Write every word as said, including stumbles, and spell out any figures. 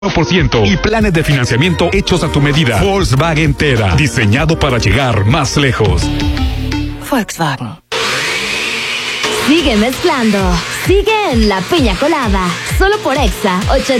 por ciento y planes de financiamiento hechos a tu medida. Volkswagen Tera, diseñado para llegar más lejos. Volkswagen. Sigue mezclando. Sigue en la piña colada. Solo por Exa ochenta.